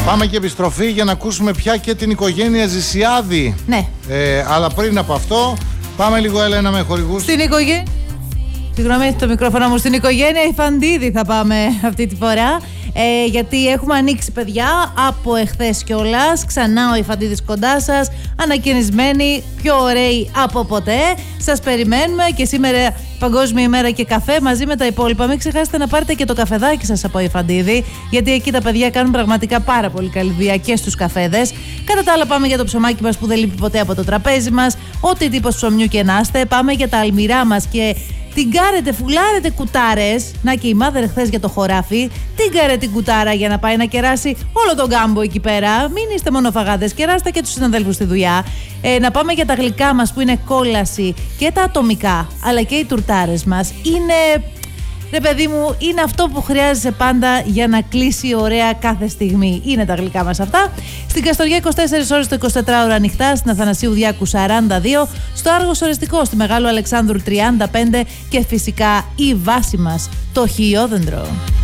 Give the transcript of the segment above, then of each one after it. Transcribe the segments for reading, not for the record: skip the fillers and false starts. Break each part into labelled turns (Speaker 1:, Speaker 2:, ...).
Speaker 1: Πάμε και επιστροφή για να ακούσουμε πια και την οικογένεια Ζησιάδη.
Speaker 2: Ναι.
Speaker 1: Αλλά πριν από αυτό, πάμε λίγο, Έλενα, με χορηγούς.
Speaker 2: Στην οικογένεια. Συγγνώμη, το μικρόφωνο μου. Στην οικογένεια Ιφαντίδη θα πάμε αυτή τη φορά. Γιατί έχουμε ανοίξει, παιδιά, από εχθές κιόλας. Ξανά ο Ιφαντίδης κοντά σας. Ανακαινισμένοι, πιο ωραίοι από ποτέ. Σας περιμένουμε και σήμερα Παγκόσμια ημέρα και καφέ μαζί με τα υπόλοιπα. Μην ξεχάσετε να πάρετε και το καφεδάκι σας από Ιφαντίδη. Γιατί εκεί τα παιδιά κάνουν πραγματικά πάρα πολύ καλή δουλειά και στους καφέδες. Κατά τα άλλα, πάμε για το ψωμάκι μας που δεν λείπει ποτέ από το τραπέζι μας. Ό,τι τύπος ψωμιού και να είστε. Πάμε για τα αλμυρά μας και την κάρετε, φουλάρετε κουτάρες. Να και η μάδερ χθες για το χωράφι. Την κάρετε την κουτάρα για να πάει να κεράσει όλο τον κάμπο εκεί πέρα. Μην είστε μονοφαγάδες, κεράστε και τους συναδέλφους στη δουλειά. Να πάμε για τα γλυκά μας που είναι κόλαση και τα ατομικά, αλλά και οι τουρτάρες μας. Είναι, ρε παιδί μου, είναι αυτό που χρειάζεσαι πάντα για να κλείσει ωραία κάθε στιγμή. Είναι τα γλυκά μας αυτά. Στην Καστοριά 24 ώρες το 24ωρο ανοιχτά, στην Αθανασίου Διάκου 42, στο Άργος Οριστικό, στη Μεγάλου Αλεξάνδρου 35 και φυσικά η βάση μας, το Χιόδεντρο.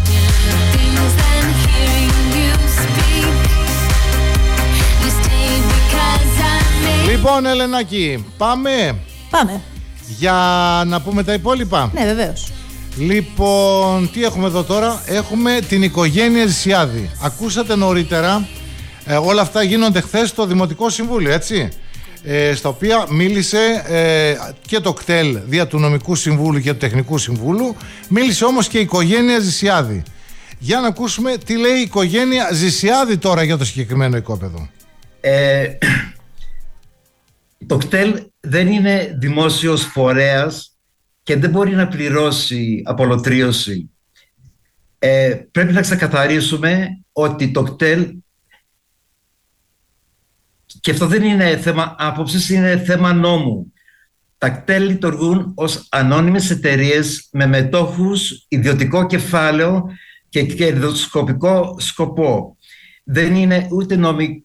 Speaker 1: Λοιπόν, Ελενάκη, πάμε.
Speaker 2: Πάμε.
Speaker 1: Για να πούμε τα υπόλοιπα.
Speaker 2: Ναι, βεβαίως.
Speaker 1: Λοιπόν, τι έχουμε εδώ τώρα? Έχουμε την οικογένεια Ζησιάδη. Ακούσατε νωρίτερα, όλα αυτά γίνονται χθες στο Δημοτικό Συμβούλιο, έτσι, στα οποία μίλησε και το κτέλ δια του Νομικού Συμβούλου και του Τεχνικού Συμβούλου. Μίλησε όμως και η οικογένεια Ζησιάδη. Για να ακούσουμε τι λέει η οικογένεια Ζησιάδη τώρα για το συγκεκριμένο οικόπεδο.
Speaker 3: Το κτέλ δεν είναι δημόσιος φορέας και δεν μπορεί να πληρώσει απολωτρίωση. Πρέπει να ξεκαθαρίσουμε ότι το κτέλ, και αυτό δεν είναι θέμα άποψης, είναι θέμα νόμου. Τα κτέλ λειτουργούν ως ανώνυμες εταιρείες με μετόχους, ιδιωτικό κεφάλαιο και κερδοσκοπικό σκοπό. Δεν είναι ούτε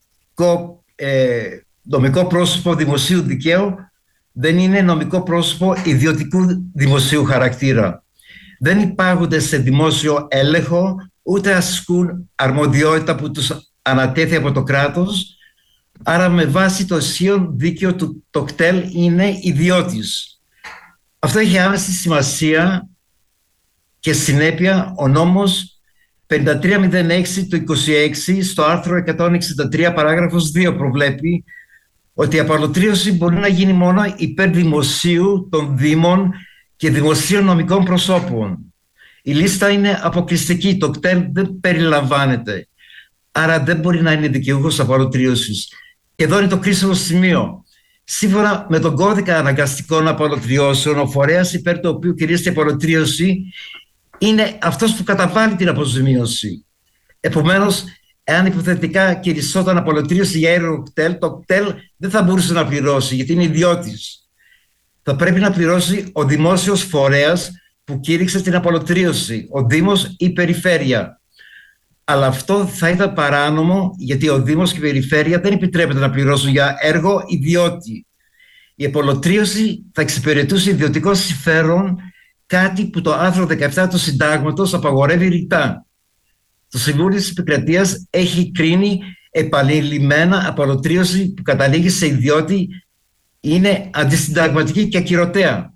Speaker 3: νομικό πρόσωπο δημοσίου δικαίου, δεν είναι νομικό πρόσωπο ιδιωτικού δημοσίου χαρακτήρα. Δεν υπάγονται σε δημόσιο έλεγχο, ούτε ασκούν αρμοδιότητα που τους ανατέθη από το κράτος. Άρα με βάση το ισχύον δίκαιο του το κτέλ είναι ιδιώτης. Αυτό έχει άμεση σημασία και συνέπεια ο νόμος 5306 του 26 στο άρθρο 163 παράγραφος 2 προβλέπει ότι η απαλωτρίωση μπορεί να γίνει μόνο υπέρ δημοσίου των δήμων και δημοσίων νομικών προσώπων. Η λίστα είναι αποκλειστική, το κτέλ δεν περιλαμβάνεται. Άρα δεν μπορεί να είναι δικαιούχος απαλωτρίωσης. Εδώ είναι το κρίσιμο σημείο. Σύμφωνα με τον κώδικα αναγκαστικών απαλωτριώσεων, ο φορέας υπέρ του οποίου κηρύσσεται η απαλωτρίωση είναι αυτός που καταβάλει την αποζημίωση. Επομένως, εάν υποθετικά κηρυσσόταν απαλωτρίωση για έργο κτέλ, το κτέλ δεν θα μπορούσε να πληρώσει γιατί είναι ιδιώτης. Θα πρέπει να πληρώσει ο δημόσιος φορέας που κήρυξε την απαλωτρίωση, ο Δήμος ή η Περιφέρεια. Αλλά αυτό θα ήταν παράνομο γιατί ο Δήμος και η Περιφέρεια δεν επιτρέπεται να πληρώσουν για έργο ιδιώτη. Η απαλωτρίωση θα εξυπηρετούσε ιδιωτικό συμφέρον, κάτι που το άρθρο 17 του Συντάγματος απαγορεύει ρητά. Το Συμβούλιο της Επικρατείας έχει κρίνει επανειλημμένα απαλωτρίωση που καταλήγει σε ιδιώτη είναι αντισυνταγματική και ακυρωτέα.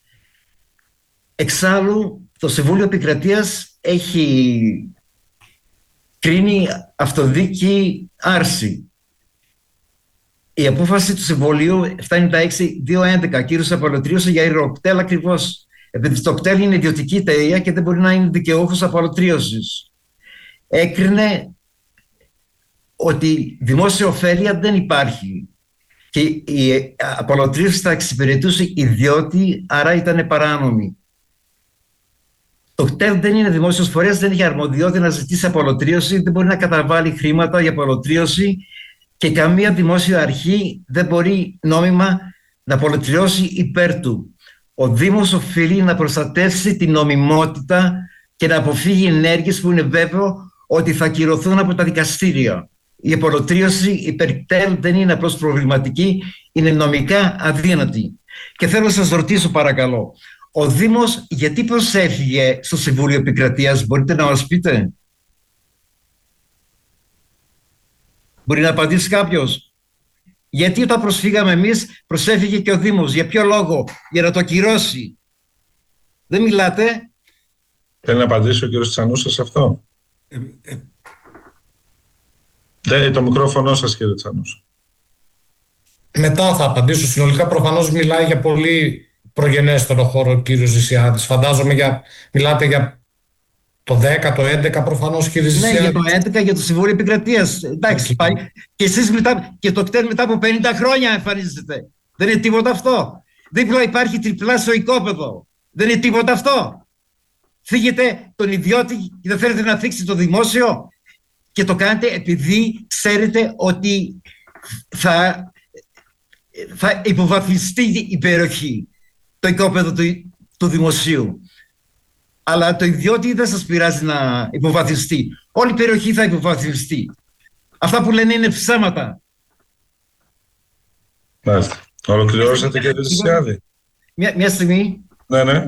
Speaker 3: Εξάλλου, το Συμβούλιο Επικρατείας έχει κρίνει αυτοδίκη άρση. Η απόφαση του Συμβουλίου 796-211 κύρωσε απαλωτρίωση για κτέλ ακριβώς επειδή το κτέλ είναι ιδιωτική εταιρεία και δεν μπορεί να είναι δικαιούχος απαλωτρίωσης. Έκρινε ότι δημόσια ωφέλεια δεν υπάρχει και η απαλωτρίωση θα εξυπηρετούσε ιδιώτη, άρα ήταν παράνομη. Το κτέλ δεν είναι δημόσιος φορέας, δεν έχει αρμοδιότητα να ζητήσει απαλωτρίωση, δεν μπορεί να καταβάλει χρήματα για απαλωτρίωση και καμία δημόσια αρχή δεν μπορεί νόμιμα να απαλωτριώσει υπέρ του. Ο Δήμος οφείλει να προστατεύσει την νομιμότητα και να αποφύγει ενέργειες που είναι βέβαιο ότι θα ακυρωθούν από τα δικαστήρια. Η απαλωτρίωση υπέρ κτέλ δεν είναι απλώς προβληματική, είναι νομικά αδύνατη. Και θέλω να σας ρωτήσω παρακαλώ, ο Δήμος γιατί προσέφυγε στο Συμβούλιο Επικρατείας, μπορείτε να μας πείτε? Μπορεί να απαντήσει κάποιος? Γιατί όταν προσφύγαμε εμείς, προσέφυγε και ο Δήμος? Για ποιο λόγο? Για να το ακυρώσει. Δεν μιλάτε?
Speaker 4: Θέλει να απαντήσει ο κύριος Τσανούσας σε αυτό? Το μικρόφωνο σας, κύριε Τσανούσα.
Speaker 5: Μετά θα απαντήσω. Συνολικά προφανώς μιλάει για πολύ προγενέστερο χώρο ο κύριος Ζησιάδης. Φαντάζομαι μιλάτε για το 10, το 11 προφανώς, κύριε Ζησιάδη.
Speaker 3: Ναι, για το 11, για το Συμβούλιο Επικρατείας. Εντάξει, πάει. Και εσείς και το κτέλ μετά από 50 χρόνια εμφανίζεται. Δεν είναι τίποτα αυτό? Δίπλα υπάρχει τριπλάσιο οικόπεδο. Δεν είναι τίποτα αυτό? Φύγετε τον ιδιώτη και δεν θέλετε να θίξετε το δημόσιο, και το κάνετε επειδή ξέρετε ότι θα υποβαθμιστεί η περιοχή, το οικόπεδο του δημοσίου. Αλλά το ιδιώτη δεν σας πειράζει να υποβαθμιστεί. Όλη η περιοχή θα υποβαθμιστεί. Αυτά που λένε είναι ψέματα.
Speaker 4: Μάλιστα. Ολοκληρώσατε, κύριε Ζησιάδη?
Speaker 3: Μια στιγμή.
Speaker 4: Ναι.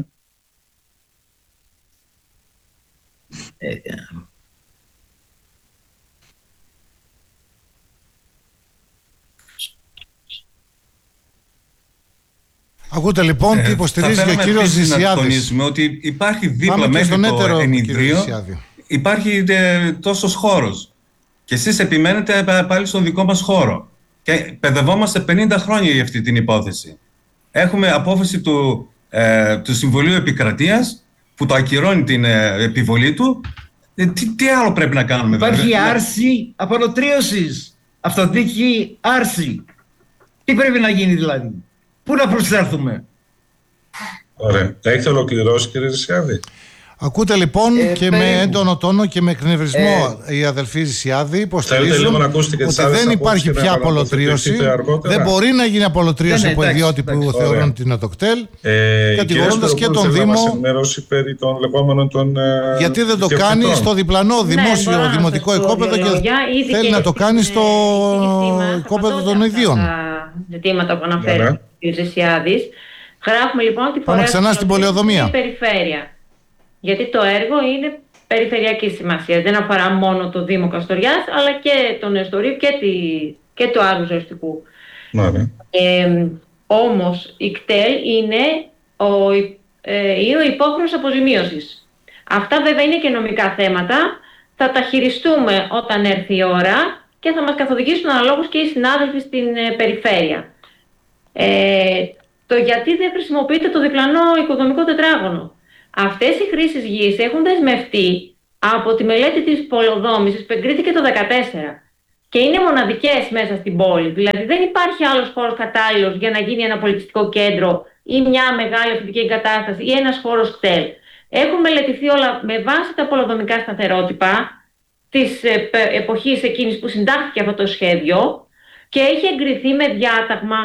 Speaker 1: Ακούτε λοιπόν τι υποστηρίζει και ο κύριος Ζησιάδης.
Speaker 6: Να τονίσουμε ότι υπάρχει δίπλα μέχρι το ενιδρίο, υπάρχει τόσος χώρος. Και εσείς επιμένετε πάλι στον δικό μας χώρο. Και παιδευόμαστε 50 χρόνια για αυτή την υπόθεση. Έχουμε απόφαση του Συμβουλίου Επικρατείας που το ακυρώνει την επιβολή του. Τι άλλο πρέπει να κάνουμε?
Speaker 3: Υπάρχει άρση απολωτρίωσης, αυτοδίκη άρση. Τι πρέπει να γίνει δηλαδή? Πού να προσέλθουμε?
Speaker 4: Ωραία. Έχετε ολοκληρώσει, κύριε Ζησιάδη?
Speaker 1: Ακούτε λοιπόν και με έντονο τόνο και με εκνευρισμό οι αδελφοί Ζησιάδη υποστηρίζουν ότι δεν υπάρχει πια απολωτρίωση. Δεν μπορεί να γίνει απολωτρίωση από ιδιώτη που θεωρούν την ΟΤΟΚΤΕΛ, κατηγορώντας και τον Δήμο. Γιατί δεν το κάνει στο διπλανό δημόσιο δημοτικό οικόπεδο και θέλει να το κάνει στο οικόπεδο των ιδίων.
Speaker 7: Ζητήματα που αναφέρει ο κ. Ζησιάδης. Γράφουμε λοιπόν ότι
Speaker 1: πάμε ξανά στην πολεοδομία.
Speaker 7: Περιφέρεια. Γιατί το έργο είναι περιφερειακή σημασία. Δεν αφορά μόνο το Δήμο Καστοριάς, αλλά και τον Νεστορίου και του Άγιου Ζωστικού. Όμως η ΚΤΕΛ είναι ο υπόχρεος αποζημίωσης. Αυτά βέβαια είναι και νομικά θέματα. Θα τα χειριστούμε όταν έρθει η ώρα και θα μας καθοδηγήσουν αναλόγως και οι συνάδελφοι στην περιφέρεια. Το γιατί δεν χρησιμοποιείται το διπλανό οικοδομικό τετράγωνο. Αυτές οι χρήσεις γης έχουν δεσμευτεί από τη μελέτη της πολεοδόμησης που εγκρίθηκε το 2014 και είναι μοναδικές μέσα στην πόλη. Δηλαδή δεν υπάρχει άλλος χώρος κατάλληλος για να γίνει ένα πολιτιστικό κέντρο ή μια μεγάλη αθλητική εγκατάσταση ή ένας χώρος κτέλ. Έχουν μελετηθεί όλα με βάση τα πολεοδομικά σταθερότυπα της εποχής εκείνης που συντάχθηκε αυτό το σχέδιο και έχει εγκριθεί με διάταγμα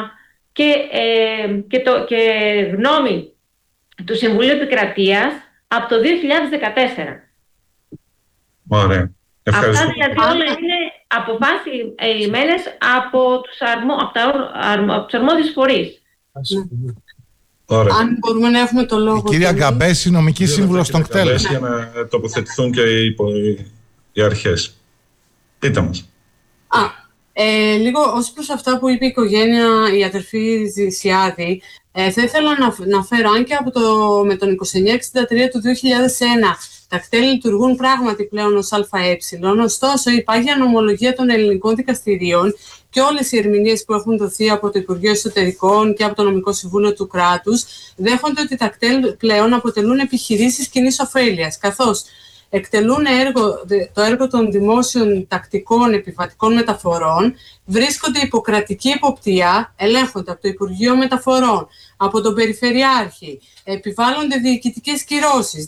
Speaker 7: και γνώμη του Συμβουλίου Επικρατείας από το 2014.
Speaker 4: Ωραία. Ευχαριστώ.
Speaker 7: Αυτά δηλαδή όλα είναι αποφάσεις λυμμένες από τους αρμόδιους φορείς.
Speaker 4: Ωραία.
Speaker 8: Αν μπορούμε να έχουμε το λόγο.
Speaker 1: Η κυρία Γκαμπέση, νομική σύμβουλος των ΚΤΕΛ.
Speaker 4: Για να τοποθετηθούν και οι αρχές. Πείτε μας.
Speaker 8: Λίγο ως προς αυτά που είπε η οικογένεια, η αδερφή Ζησιάδη, θα ήθελα να φέρω, αν και με τον 2963 του 2001 τα κτέλ λειτουργούν πράγματι πλέον ως ΑΕ, ωστόσο υπάρχει ανομολογία των ελληνικών δικαστηρίων και όλες οι ερμηνείες που έχουν δοθεί από το Υπουργείο Εσωτερικών και από το Νομικό Συμβούλιο του Κράτους δέχονται ότι τα κτέλ πλέον αποτελούν επιχειρήσεις κοινής ωφέλειας, καθώς εκτελούν το έργο των δημόσιων τακτικών επιβατικών μεταφορών, βρίσκονται υπό κρατική εποπτεία, ελέγχονται από το Υπουργείο Μεταφορών, από τον Περιφερειάρχη, επιβάλλονται διοικητικές κυρώσεις.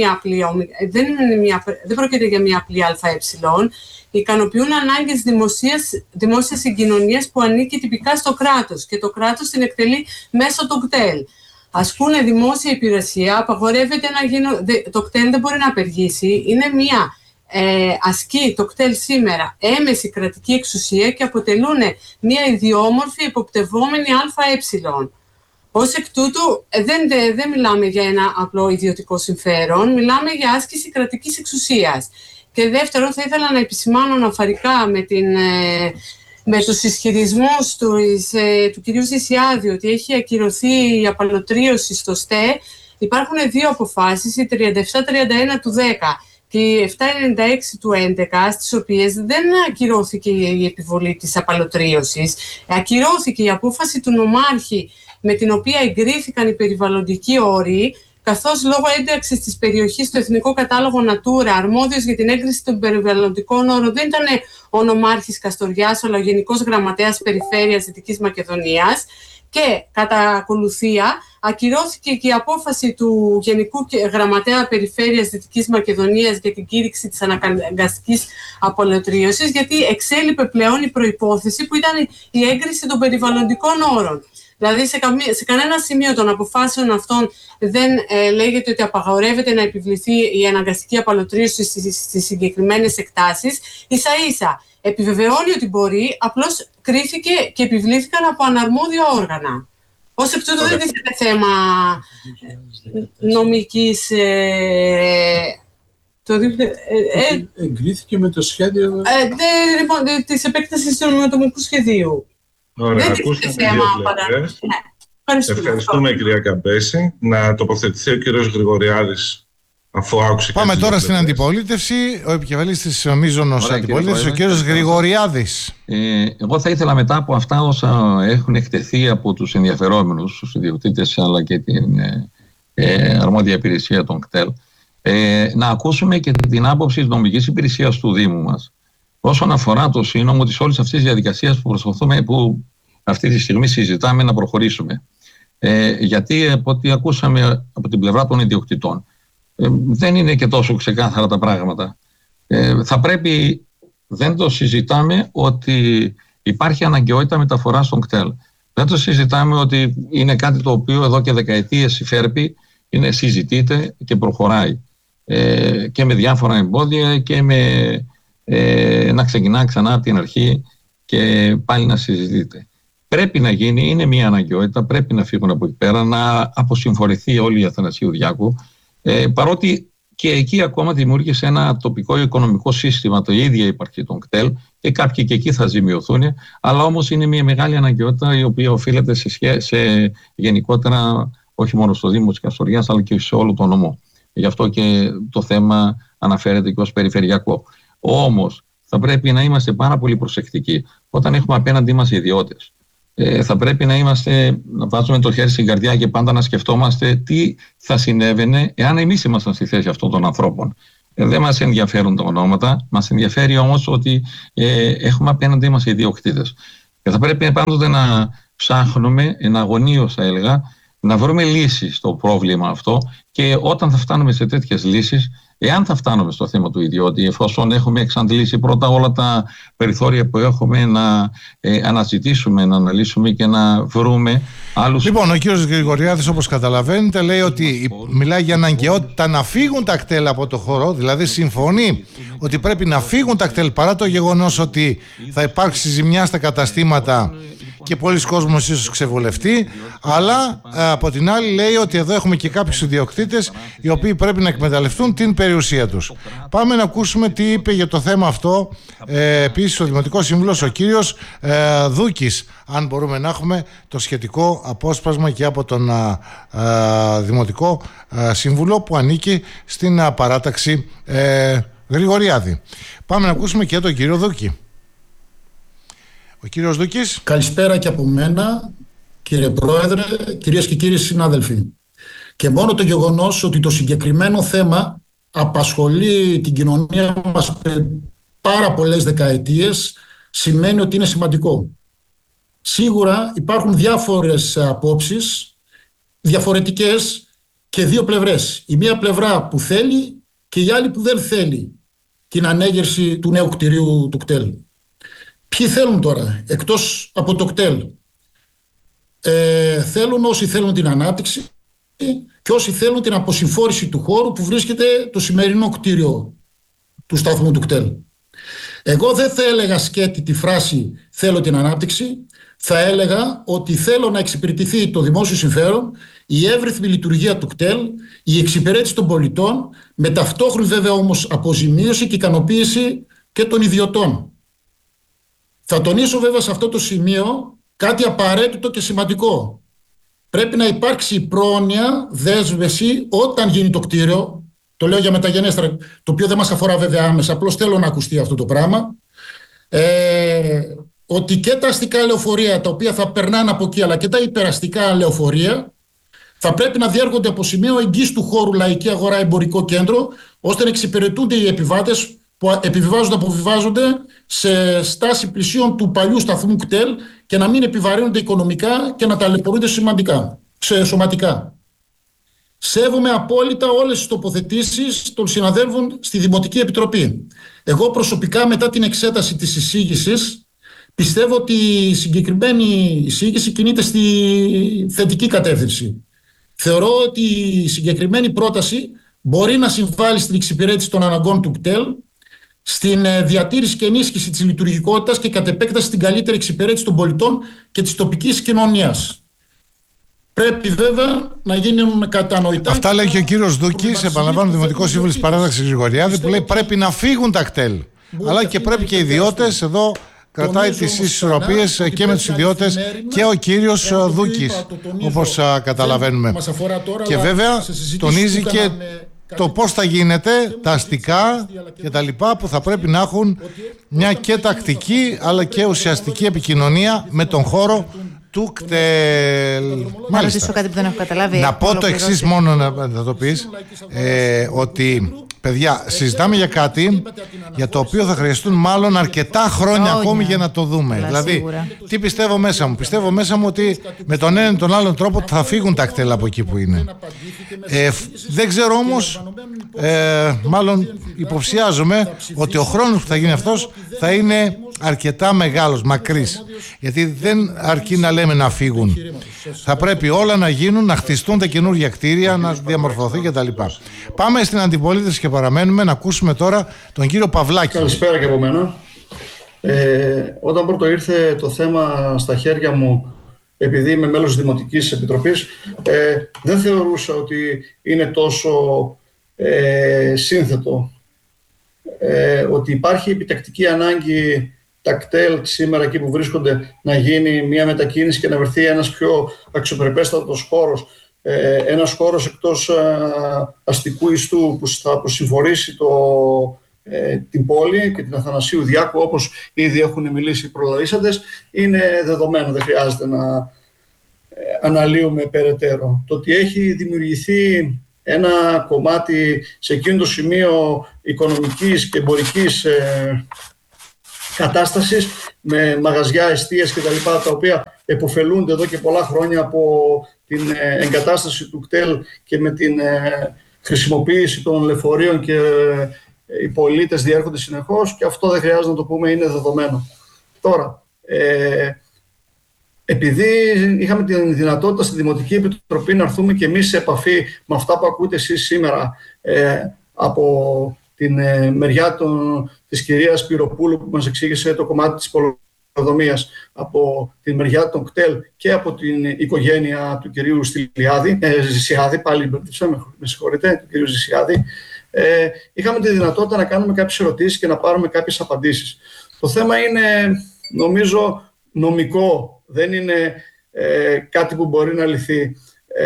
Speaker 8: Δεν πρόκειται για μια απλή ΑΕ. Ικανοποιούν ανάγκες δημόσιας συγκοινωνίας που ανήκει τυπικά στο κράτος και το κράτος την εκτελεί μέσω των κτέλ. Ασκούν δημόσια υπηρεσία, απαγορεύεται να γίνουν. Το κτέλ δεν μπορεί να απεργήσει. Είναι ασκεί το κτέλ σήμερα έμεση κρατική εξουσία και αποτελούν μια ιδιόμορφη υποπτευόμενη ΑΕ. Ως εκ τούτου, δεν μιλάμε για ένα απλό ιδιωτικό συμφέρον, μιλάμε για άσκηση κρατικής εξουσίας. Και δεύτερον, θα ήθελα να επισημάνω αναφορικά με τους ισχυρισμούς του κυρίου Ζησιάδη ότι έχει ακυρωθεί η απαλωτρίωση στο ΣΤΕ. Υπάρχουν δύο αποφάσεις, η 3731 του 10 και η 796 του 11, στις οποίες δεν ακυρώθηκε η επιβολή της απαλωτρίωσης. Ακυρώθηκε η απόφαση του νομάρχη με την οποία εγκρίθηκαν οι περιβαλλοντικοί όροι, καθώς λόγω ένταξης της περιοχής στο Εθνικό Κατάλογο Natura, αρμόδιος για την έγκριση των περιβαλλοντικών όρων δεν ήταν ο νομάρχης Καστοριάς, αλλά ο Γενικός Γραμματέας Περιφέρειας Δυτικής Μακεδονίας. Και κατά ακολουθία ακυρώθηκε και η απόφαση του Γενικού Γραμματέα Περιφέρειας Δυτικής Μακεδονίας για την κήρυξη της αναγκαστικής απολωτρίωσης, γιατί εξέλιπε πλέον η προϋπόθεση που ήταν η έγκριση των περιβαλλοντικών όρων. Δηλαδή σε κανένα σημείο των αποφάσεων αυτών δεν λέγεται ότι απαγορεύεται να επιβληθεί η αναγκαστική απαλωτρίωση στις συγκεκριμένες εκτάσεις. Ίσα-ίσα επιβεβαιώνει ότι μπορεί, απλώς κρίθηκε και επιβλήθηκαν από αναρμόδια όργανα. Ως εκ τούτου δεν τίθεται θέμα νομικής...
Speaker 9: Εγκρίθηκε με το σχέδιο...
Speaker 8: Λοιπόν, της επέκτασης του νομικού σχεδίου.
Speaker 4: Ωραία, ακούσαμε δύο πλευρές. Ευχαριστούμε, κυρία Καμπέση. Να τοποθετηθεί ο κύριος Γρηγοριάδης, αφού άκουσε.
Speaker 1: Πάμε τώρα στην αντιπολίτευση. Ο επικεφαλής της μείζωνος αντιπολίτευσης, ο κύριος Γρηγοριάδης.
Speaker 10: Εγώ θα ήθελα μετά από αυτά όσα έχουν εκτεθεί από τους ενδιαφερόμενους, τους ιδιοκτήτες αλλά και την αρμόδια υπηρεσία των ΚΤΕΛ, να ακούσουμε και την άποψη της νομικής υπηρεσίας του Δήμου μας όσον αφορά το σύνομο της όλης αυτής της διαδικασίας που αυτή τη στιγμή συζητάμε να προχωρήσουμε. Γιατί από ό,τι ακούσαμε από την πλευρά των ιδιοκτητών δεν είναι και τόσο ξεκάθαρα τα πράγματα. Θα πρέπει, δεν το συζητάμε ότι υπάρχει αναγκαιότητα μεταφοράς των κτέλ. Δεν το συζητάμε ότι είναι κάτι το οποίο εδώ και δεκαετίες υφέρπει, συζητείται και προχωράει. Και με διάφορα εμπόδια και με να ξεκινά ξανά από την αρχή και πάλι να συζητείται. Πρέπει να γίνει, είναι μια αναγκαιότητα, πρέπει να φύγουν από εκεί πέρα, να αποσυμφορηθεί όλη η Αθανασίου Διάκου, παρότι και εκεί ακόμα δημιούργησε ένα τοπικό οικονομικό σύστημα, το ίδιο ύπαρξη των κτέλ και κάποιοι και εκεί θα ζημιωθούν, αλλά όμως είναι μια μεγάλη αναγκαιότητα η οποία οφείλεται σε γενικότερα όχι μόνο στο Δήμο της Καστοριάς αλλά και σε όλο τον νομό. Γι' αυτό και το θέμα αναφέρεται και ως περιφερειακό. Όμως θα πρέπει να είμαστε πάρα πολύ προσεκτικοί όταν έχουμε απέναντί μας ιδιώτες. Θα πρέπει να βάζουμε το χέρι στην καρδιά και πάντα να σκεφτόμαστε τι θα συνέβαινε εάν εμείς ήμασταν στη θέση αυτών των ανθρώπων. Δεν μας ενδιαφέρουν τα ονόματα, μας ενδιαφέρει όμως ότι έχουμε απέναντί μας ιδιοκτήτες. Και θα πρέπει πάντοτε να ψάχνουμε, εναγωνίως θα έλεγα, να βρούμε λύσεις στο πρόβλημα αυτό και όταν θα φτάνουμε σε τέτοιες λύσεις, εάν θα φτάνουμε στο θέμα του ιδιώτη, εφόσον έχουμε εξαντλήσει πρώτα όλα τα περιθώρια που έχουμε να αναζητήσουμε, να αναλύσουμε και να βρούμε άλλους...
Speaker 1: Λοιπόν, ο κύριος Γρηγοριάδης, όπως καταλαβαίνετε, λέει ότι μιλάει για αναγκαιότητα να φύγουν τα κτέλ από το χώρο, δηλαδή συμφωνεί ότι πρέπει να φύγουν τα κτέλ παρά το γεγονός ότι θα υπάρξει ζημιά στα καταστήματα και πολλοί κόσμος ίσως ξεβολευτεί, αλλά από την άλλη λέει ότι εδώ έχουμε και κάποιους ιδιοκτήτες οι οποίοι πρέπει να εκμεταλλευτούν την περιουσία τους. Πάμε να ακούσουμε τι είπε για το θέμα αυτό επίσης ο Δημοτικός Σύμβουλος, ο κύριος Δούκης, αν μπορούμε να έχουμε το σχετικό απόσπασμα και από τον Δημοτικό Σύμβουλο που ανήκει στην παράταξη Γρηγοριάδη. Πάμε να ακούσουμε και τον κύριο Δούκη. Ο κύριος Δούκης.
Speaker 11: Καλησπέρα και από μένα, κύριε Πρόεδρε, κυρίες και κύριοι συνάδελφοι. Και μόνο το γεγονός ότι το συγκεκριμένο θέμα απασχολεί την κοινωνία μας πάρα πολλές δεκαετίες σημαίνει ότι είναι σημαντικό. Σίγουρα υπάρχουν διάφορες απόψεις, διαφορετικές και δύο πλευρές. Η μία πλευρά που θέλει και η άλλη που δεν θέλει την ανέγερση του νέου κτηρίου του κτέλ. Ποιοι θέλουν τώρα, εκτός από το κτέλ? Θέλουν όσοι θέλουν την ανάπτυξη και όσοι θέλουν την αποσυμφόρηση του χώρου που βρίσκεται το σημερινό κτίριο του σταθμού του κτέλ. Εγώ δεν θα έλεγα σκέτη τη φράση «θέλω την ανάπτυξη», θα έλεγα ότι θέλω να εξυπηρετηθεί το δημόσιο συμφέρον, η εύρυθμη λειτουργία του ΚΤΕΛ, η εξυπηρέτηση των πολιτών, με ταυτόχρονη βέβαια όμως αποζημίωση και ικανοποίηση και των ιδιωτών. Θα τονίσω βέβαια σε αυτό το σημείο κάτι απαραίτητο και σημαντικό. Πρέπει να υπάρξει πρόνοια, δέσμευση όταν γίνει το κτίριο. Το λέω για μεταγενέστερα, το οποίο δεν μας αφορά βέβαια άμεσα, απλώς θέλω να ακουστεί αυτό το πράγμα. Ότι και τα αστικά λεωφορεία τα οποία θα περνάνε από εκεί, αλλά και τα υπεραστικά λεωφορεία θα πρέπει να διέρχονται από σημείο εγγύς του χώρου λαϊκή αγορά εμπορικό κέντρο, ώστε να εξυπηρετούνται οι επιβάτες που αποβιβάζονται σε στάση πλησίων του παλιού σταθμού κτέλ και να μην επιβαρύνονται οικονομικά και να ταλαιπωρούνται σωματικά. Σέβομαι απόλυτα όλες τις τοποθετήσεις των συναδέλφων στη Δημοτική Επιτροπή. Εγώ προσωπικά, μετά την εξέταση της εισήγησης, πιστεύω ότι η συγκεκριμένη εισήγηση κινείται στη θετική κατεύθυνση. Θεωρώ ότι η συγκεκριμένη πρόταση μπορεί να συμβάλλει στην εξυπηρέτηση των αναγκών του ΚΤΕΛ, στην διατήρηση και ενίσχυση της λειτουργικότητας και κατ' επέκταση στην καλύτερη εξυπηρέτηση των πολιτών και της τοπικής κοινωνίας. Πρέπει βέβαια να γίνουν κατανοητά.
Speaker 1: Αυτά λέει και ο κύριος Δούκης, επαναλαμβάνω, Δημοτικός Σύμβουλος της Παράταξης Γρηγοριάδη, που λέει πρέπει να φύγουν τα κτέλ. Αλλά και πρέπει και οι ιδιώτες, εδώ κρατάει τις ισορροπίες και με τους ιδιώτες και ο κύριος Δούκης, όπως καταλαβαίνουμε. Και βέβαια τονίζει και το πώς θα γίνεται, τα αστικά και τα λοιπά, που θα πρέπει να έχουν μια και τακτική αλλά και ουσιαστική επικοινωνία με τον χώρο του κτέλ.
Speaker 2: Να ρωτήσω κάτι που δεν έχω καταλάβει.
Speaker 1: Να πω το εξής μόνο, να το πεις, ότι παιδιά, συζητάμε για κάτι για το οποίο θα χρειαστούν μάλλον αρκετά χρόνια ακόμη για να το δούμε. Δηλαδή, σίγουρα. Τι πιστεύω μέσα μου? Πιστεύω μέσα μου ότι με τον έναν ή τον άλλον τρόπο θα φύγουν τα κτέλ από εκεί που είναι. Δεν ξέρω όμως, μάλλον υποψιάζομαι ότι ο χρόνος που θα γίνει αυτός θα είναι αρκετά μεγάλος, μακρύς. Γιατί δεν αρκεί να λέμε να φύγουν. Θα πρέπει όλα να γίνουν, να χτιστούν τα καινούργια κτίρια, να διαμορφωθεί κτλ. Πάμε στην αντιπολίτευση και παραμένουμε να ακούσουμε τώρα τον κύριο Παυλάκη.
Speaker 9: Καλησπέρα και από μένα. Όταν πρώτο ήρθε το θέμα στα χέρια μου, επειδή είμαι μέλος της Δημοτικής Επιτροπής, δεν θεωρούσα ότι είναι τόσο σύνθετο. Ότι υπάρχει επιτακτική ανάγκη τα κτέλ σήμερα εκεί που βρίσκονται να γίνει μια μετακίνηση και να βρεθεί ένας πιο αξιοπρεπέστατος χώρος, ένας χώρος εκτός αστικού ιστού που θα προσυμφορήσει την πόλη και την Αθανασίου Διάκου, όπως ήδη έχουν μιλήσει οι προλαλήσαντες, είναι δεδομένο, δεν χρειάζεται να αναλύουμε περαιτέρω. Το ότι έχει δημιουργηθεί ένα κομμάτι σε εκείνο το σημείο οικονομικής και εμπορικής κατάστασης με μαγαζιά, εστίες και τα λοιπά, τα οποία επωφελούνται εδώ και πολλά χρόνια από την εγκατάσταση του κτέλ και με την χρησιμοποίηση των λεωφορείων και οι πολίτες διέρχονται συνεχώς, και αυτό δεν χρειάζεται να το πούμε, είναι δεδομένο. Τώρα, επειδή είχαμε τη δυνατότητα στη Δημοτική Επιτροπή να έρθουμε και εμείς σε επαφή με αυτά που ακούτε εσείς σήμερα από την μεριά της κυρίας Πυροπούλου που μας εξήγησε το κομμάτι της πολεοδομίας, από τη μεριά των κτέλ και από την οικογένεια του κυρίου Ζησιάδη, πάλι με συγχωρείτε, του κυρίου Ζησιάδη, είχαμε τη δυνατότητα να κάνουμε κάποιες ερωτήσεις και να πάρουμε κάποιες απαντήσεις. Το θέμα είναι, νομίζω, νομικό, δεν είναι κάτι που μπορεί να λυθεί.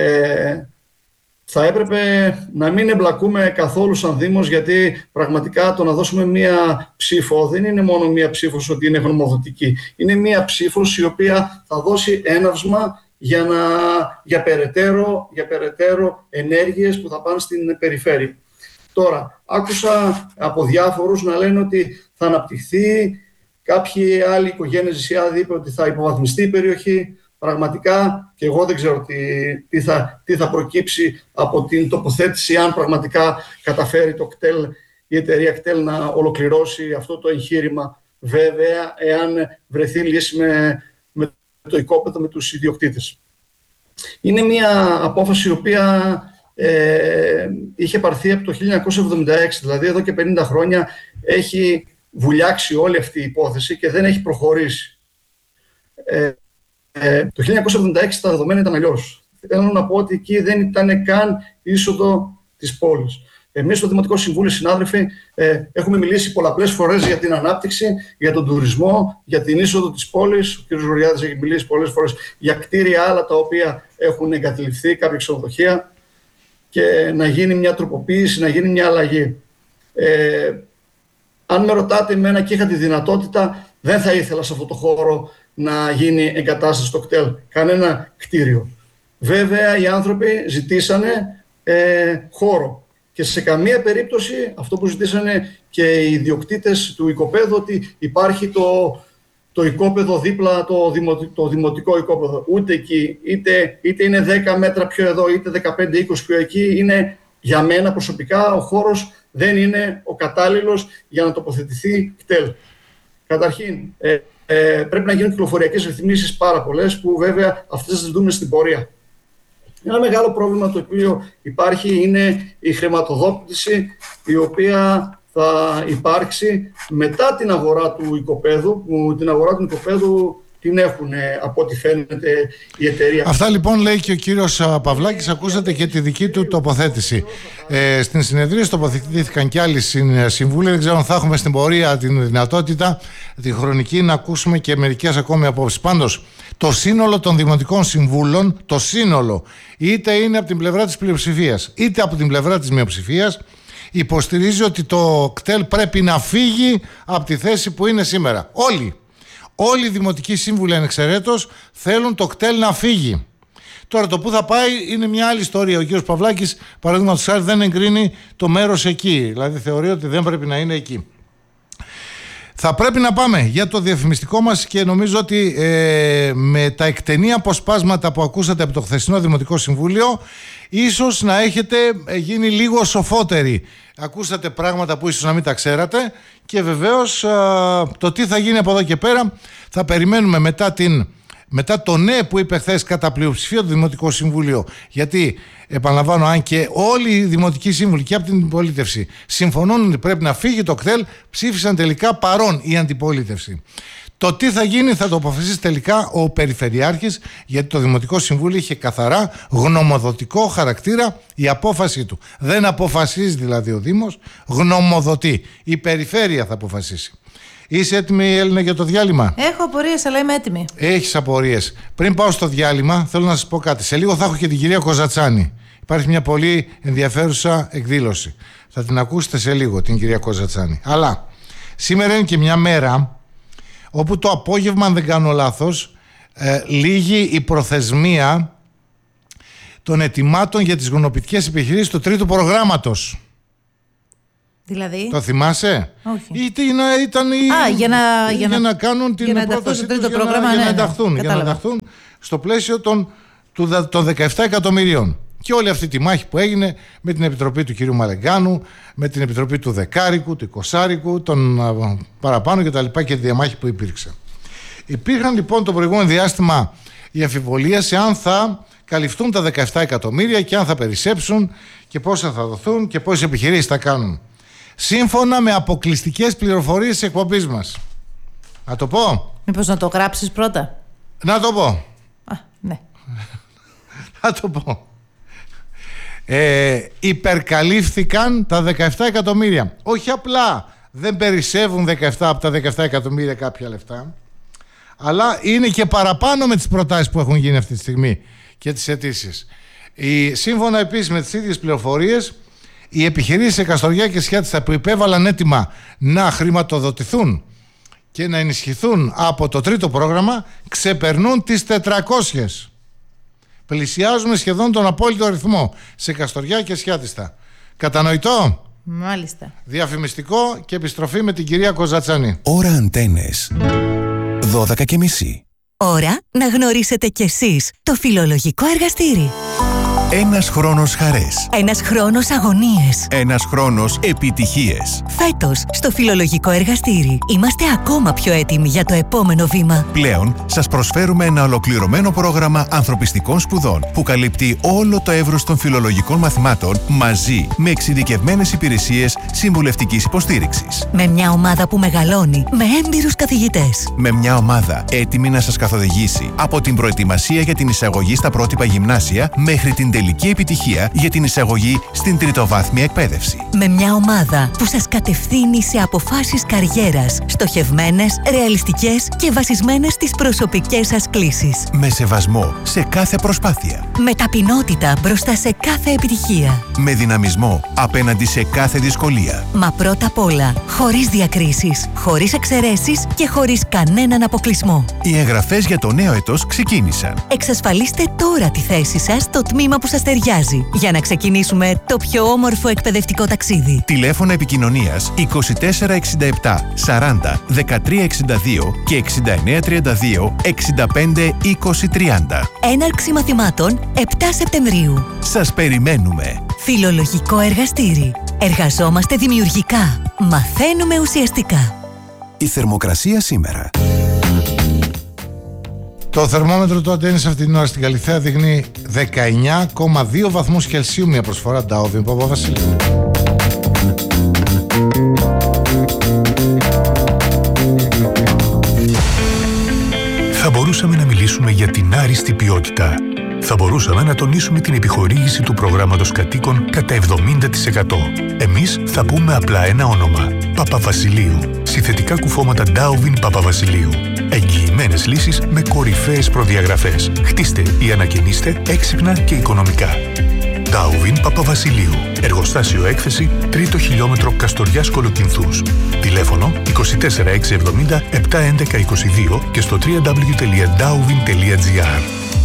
Speaker 9: Θα έπρεπε να μην εμπλακούμε καθόλου σαν Δήμος, γιατί πραγματικά το να δώσουμε μία ψήφο δεν είναι μόνο μία ψήφος ότι είναι γνωμοδοτική. Είναι μία ψήφος η οποία θα δώσει έναυσμα για περαιτέρω ενέργειες που θα πάνε στην περιφέρεια. Τώρα, άκουσα από διάφορους να λένε ότι θα αναπτυχθεί, κάποιοι άλλοι οικογένειες Ζησιάδη είπε ότι θα υποβαθμιστεί η περιοχή. Πραγματικά και εγώ δεν ξέρω τι θα προκύψει από την τοποθέτηση, αν πραγματικά καταφέρει η εταιρεία κτέλ να ολοκληρώσει αυτό το εγχείρημα. Βέβαια, εάν βρεθεί λύση με το οικόπεδο, με τους ιδιοκτήτες. Είναι μια απόφαση η οποία είχε πάρθει από το 1976, δηλαδή εδώ και 50 χρόνια έχει βουλιάξει όλη αυτή η υπόθεση και δεν έχει προχωρήσει. Το 1976 τα δεδομένα ήταν αλλιώς. Θέλω να πω ότι εκεί δεν ήταν καν είσοδο της πόλης. Εμείς στο Δημοτικό Συμβούλιο, συνάδελφοι, έχουμε μιλήσει πολλαπλές φορές για την ανάπτυξη, για τον τουρισμό, για την είσοδο της πόλης. Ο κ. Γεωργιάδης έχει μιλήσει πολλές φορές για κτίρια άλλα τα οποία έχουν εγκαταλειφθεί, κάποια ξενοδοχεία, και να γίνει μια τροποποίηση, να γίνει μια αλλαγή. Αν με ρωτάτε εμένα και είχα τη δυνατότητα, δεν θα ήθελα σε αυτό το χώρο να γίνει εγκατάσταση στο κτέλ, κανένα κτίριο. Βέβαια, οι άνθρωποι ζητήσανε χώρο. Και σε καμία περίπτωση αυτό που ζητήσανε και οι ιδιοκτήτες του οικοπαίδου, ότι υπάρχει το οικόπεδο δίπλα, το δημοτικό οικόπεδο. Ούτε εκεί, είτε είναι 10 μέτρα πιο εδώ, είτε 15-20 πιο εκεί, είναι για μένα προσωπικά ο χώρος δεν είναι ο κατάλληλος για να τοποθετηθεί κτέλ. Καταρχήν, πρέπει να γίνουν κυκλοφοριακές ρυθμίσεις πάρα πολλές, που βέβαια αυτές τις δούμε στην πορεία. Ένα μεγάλο πρόβλημα το οποίο υπάρχει είναι η χρηματοδότηση, η οποία θα υπάρξει μετά την αγορά του οικοπαίδου, που την αγορά του οικοπαίδου την έχουν, από ό,τι φαίνεται, η εταιρεία.
Speaker 1: Αυτά λοιπόν λέει και ο κύριος Παυλάκης. Ακούσατε και τη δική του τοποθέτηση. Στην συνεδρία τοποθετήθηκαν και άλλοι συμβούλοι. Δεν ξέρω αν θα έχουμε στην πορεία την δυνατότητα, τη χρονική, να ακούσουμε και μερικές ακόμη απόψεις. Πάντως, το σύνολο των δημοτικών συμβούλων, το σύνολο, είτε είναι από την πλευρά της πλειοψηφίας, είτε από την πλευρά της μειοψηφίας, υποστηρίζει ότι το κτέλ πρέπει να φύγει από τη θέση που είναι σήμερα. Όλοι οι δημοτικοί σύμβουλοι ανεξαιρέτως θέλουν το κτέλ να φύγει. Τώρα το που θα πάει είναι μια άλλη ιστορία. Ο κ. Παυλάκης, παραδείγματος χάρη, δεν εγκρίνει το μέρος εκεί. Δηλαδή θεωρεί ότι δεν πρέπει να είναι εκεί. Θα πρέπει να πάμε για το διαφημιστικό μας και νομίζω ότι με τα εκτενή αποσπάσματα που ακούσατε από το χθεσινό Δημοτικό Συμβούλιο, ίσως να έχετε γίνει λίγο σοφότεροι. Ακούσατε πράγματα που ίσως να μην τα ξέρατε και βεβαίως το τι θα γίνει από εδώ και πέρα θα περιμένουμε μετά το ναι που είπε χθες κατά πλειοψηφία το Δημοτικό Συμβούλιο. Γιατί, επαναλαμβάνω, αν και όλοι οι δημοτικοί σύμβουλοι και από την αντιπολίτευση συμφωνούν ότι πρέπει να φύγει το κτέλ, ψήφισαν τελικά παρόν η αντιπολίτευση. Το τι θα γίνει θα το αποφασίσει τελικά ο Περιφερειάρχης, γιατί το Δημοτικό Συμβούλιο είχε καθαρά γνωμοδοτικό χαρακτήρα η απόφαση του. Δεν αποφασίζει δηλαδή ο Δήμος, γνωμοδοτεί. Η Περιφέρεια θα αποφασίσει. Είσαι έτοιμη, Έλληνα, για το διάλειμμα?
Speaker 2: Έχω απορίες, αλλά είμαι έτοιμη.
Speaker 1: Έχεις απορίες. Πριν πάω στο διάλειμμα, θέλω να σας πω κάτι. Σε λίγο θα έχω και την κυρία Κοζατσάνη. Υπάρχει μια πολύ ενδιαφέρουσα εκδήλωση. Θα την ακούσετε σε λίγο, την κυρία Κοζατσάνη. Αλλά σήμερα είναι και μια μέρα όπου το απόγευμα, αν δεν κάνω λάθος, λήγει η προθεσμία των ετοιμάτων για τις γονοπιτικές επιχειρήσεις του τρίτου προγράμματος.
Speaker 2: Δηλαδή?
Speaker 1: Το θυμάσαι?
Speaker 2: Όχι.
Speaker 1: Για να κάνουν την πρόταση τους, για να ενταχθούν στο πλαίσιο των 17 εκατομμυρίων. Και όλη αυτή τη μάχη που έγινε με την επιτροπή του κυρίου Μαλεγκάνου, με την επιτροπή του Δεκάρικου, του Εικοσάρικου, των παραπάνω κτλ. Και τη διαμάχη που υπήρξε. Υπήρχαν λοιπόν το προηγούμενο διάστημα οι αμφιβολίες σε αν θα καλυφθούν τα 17 εκατομμύρια και αν θα περισσέψουν και πόσα θα δοθούν και πόσες επιχειρήσεις θα κάνουν. Σύμφωνα με αποκλειστικές πληροφορίες της εκπομπής μας. Να το πω?
Speaker 2: Μήπως να το γράψεις πρώτα?
Speaker 1: Να το πω.
Speaker 2: Ναι.
Speaker 1: Να το πω. Υπερκαλύφθηκαν τα 17 εκατομμύρια. Όχι απλά δεν περισσεύουν 17 από τα 17 εκατομμύρια κάποια λεφτά, αλλά είναι και παραπάνω με τις προτάσεις που έχουν γίνει αυτή τη στιγμή και τις αιτήσεις. Σύμφωνα επίσης με τις ίδιες πληροφορίες, οι επιχειρήσεις σε Καστοριά και Σιάτιστα που υπέβαλαν έτοιμα να χρηματοδοτηθούν και να ενισχυθούν από το τρίτο πρόγραμμα ξεπερνούν τις 400. Πλησιάζουμε σχεδόν τον απόλυτο αριθμό σε Καστοριά και Σιάτιστα. Κατανοητό?
Speaker 2: Μάλιστα.
Speaker 1: Διαφημιστικό και επιστροφή με την κυρία Κοζατσάνη.
Speaker 12: Ώρα Αντένες 12:30.
Speaker 13: Ώρα να γνωρίσετε κι εσείς το φιλολογικό εργαστήρι.
Speaker 12: Ένας χρόνος χαρές.
Speaker 13: Ένας χρόνος αγωνίες.
Speaker 12: Ένας χρόνος επιτυχίες.
Speaker 13: Φέτος, στο Φιλολογικό Εργαστήρι, είμαστε ακόμα πιο έτοιμοι για το επόμενο βήμα.
Speaker 12: Πλέον, σας προσφέρουμε ένα ολοκληρωμένο πρόγραμμα ανθρωπιστικών σπουδών που καλύπτει όλο το εύρος των φιλολογικών μαθημάτων μαζί με εξειδικευμένες υπηρεσίες συμβουλευτικής υποστήριξης.
Speaker 13: Με μια ομάδα που μεγαλώνει, με έμπειρους καθηγητές.
Speaker 12: Με μια ομάδα έτοιμη να σας καθοδηγήσει από την προετοιμασία για την εισαγωγή στα πρότυπα γυμνάσια μέχρι την τελική επιτυχία για την εισαγωγή στην τριτοβάθμια εκπαίδευση.
Speaker 13: Με μια ομάδα που σας κατευθύνει σε αποφάσεις καριέρας, στοχευμένες, ρεαλιστικές και βασισμένες στις προσωπικές σας κλίσεις.
Speaker 12: Με σεβασμό σε κάθε προσπάθεια.
Speaker 13: Με ταπεινότητα μπροστά σε κάθε επιτυχία.
Speaker 12: Με δυναμισμό απέναντι σε κάθε δυσκολία.
Speaker 13: Μα πρώτα απ' όλα, χωρίς διακρίσεις, χωρίς εξαιρέσεις και χωρίς κανέναν αποκλεισμό.
Speaker 12: Οι εγγραφές για το νέο έτος ξεκίνησαν.
Speaker 13: Εξασφαλίστε τώρα τη θέση σας στο τμήμα που σας ταιριάζει για να ξεκινήσουμε το πιο όμορφο εκπαιδευτικό ταξίδι.
Speaker 12: Τηλέφωνα επικοινωνίας 2467 40 1362 και 6932 65 2030.
Speaker 13: Έναρξη μαθημάτων 7 Σεπτεμβρίου.
Speaker 12: Σας περιμένουμε.
Speaker 13: Φιλολογικό Εργαστήρι. Εργαζόμαστε δημιουργικά. Μαθαίνουμε ουσιαστικά.
Speaker 12: Η θερμοκρασία σήμερα.
Speaker 1: Το θερμόμετρο του Αντένης αυτή την ώρα στην Καλιθέα δείχνει 19,2 βαθμούς Κελσίου, μια προσφορά Ντάουβιν Παπαβασιλείου.
Speaker 14: Θα μπορούσαμε να μιλήσουμε για την άριστη ποιότητα. Θα μπορούσαμε να τονίσουμε την επιχορήγηση του προγράμματος κατοίκων κατά 70%. Εμείς θα πούμε απλά ένα όνομα. Παπαβασιλείου. Συνθετικά κουφώματα Ντάουβιν Παπαβασιλείου. Εγγυημένες λύσεις με κορυφαίες προδιαγραφές. Χτίστε ή ανακαινίστε έξυπνα και οικονομικά. Ντάουβιν Παπαβασιλείου. Εργοστάσιο έκθεση 3ο χιλιόμετρο Καστοριάς Κολοκυνθούς. Τηλέφωνο 24670 71122 και στο www.dauvin.gr.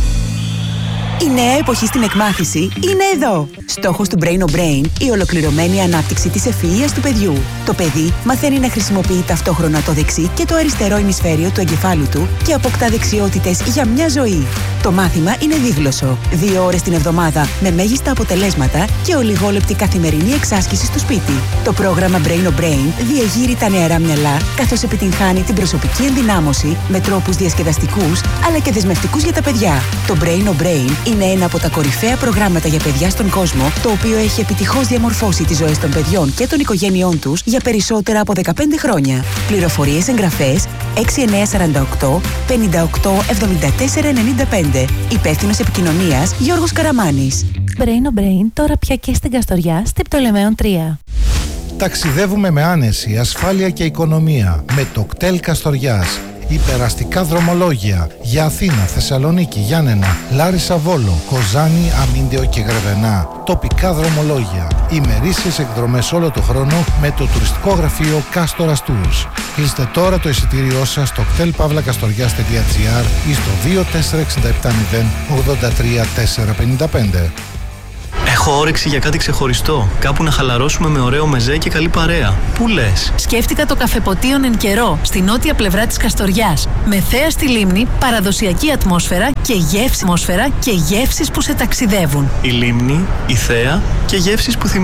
Speaker 15: Η νέα εποχή στην εκμάθηση είναι εδώ. Στόχος του Brain on Brain, η ολοκληρωμένη ανάπτυξη της ευφυΐας του παιδιού. Το παιδί μαθαίνει να χρησιμοποιεί ταυτόχρονα το δεξί και το αριστερό ημισφαίριο του εγκεφάλου του και αποκτά δεξιότητες για μια ζωή. Το μάθημα είναι δίγλωσσο, 2 ώρες την εβδομάδα με μέγιστα αποτελέσματα και ολιγόλεπτη καθημερινή εξάσκηση στο σπίτι. Το πρόγραμμα Brain on Brain διεγείρει τα νεαρά μυαλά καθώς επιτυγχάνει την προσωπική ενδυνάμωση με τρόπους διασκεδαστικούς αλλά και δεσμευτικούς για τα παιδιά. Το Brain on Brain είναι ένα από τα κορυφαία προγράμματα για παιδιά στον κόσμο, το οποίο έχει επιτυχώς διαμορφώσει τις ζωές των παιδιών και των οικογένειών τους για περισσότερα από 15 χρόνια. Πληροφορίες, εγγραφές 6948 58 74 95. Υπεύθυνος επικοινωνίας Γιώργος Καραμάνης.
Speaker 2: Brain on Brain τώρα πια και στην Καστοριά, στην Πτολεμαίων 3.
Speaker 1: Ταξιδεύουμε με άνεση, ασφάλεια και οικονομία με το κτέλ Καστοριάς. Υπεραστικά δρομολόγια για Αθήνα, Θεσσαλονίκη, Γιάννενα, Λάρισα, Βόλο, Κοζάνη, Αμίντεο και Γρεβενά. Τοπικά δρομολόγια. Ημερήσιες εκδρομές όλο το χρόνο με το τουριστικό γραφείο Κάστορας Tours. Κλείστε τώρα το εισιτήριό σας στο ktelpavlakastorias.gr ή στο 24670 83 455.
Speaker 16: Έχω όρεξη για κάτι ξεχωριστό. Κάπου να χαλαρώσουμε με ωραίο μεζέ και καλή παρέα. Πού λες?
Speaker 17: Σκέφτηκα το καφεποτίον εν καιρό, στη νότια πλευρά της Καστοριάς. Με θέα στη λίμνη, παραδοσιακή ατμόσφαιρα και γεύσεις που σε ταξιδεύουν.
Speaker 16: Η λίμνη, η θέα και γεύσεις που θυμίζουν.